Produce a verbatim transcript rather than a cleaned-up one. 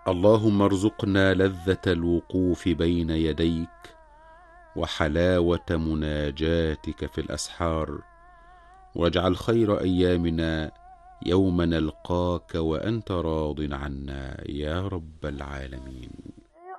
اللهم ارزقنا لذة الوقوف بين يديك وحلاوة مناجاتك في الأسحار، واجعل خير أيامنا يوم نلقاك وأنت راض عنا يا رب العالمين.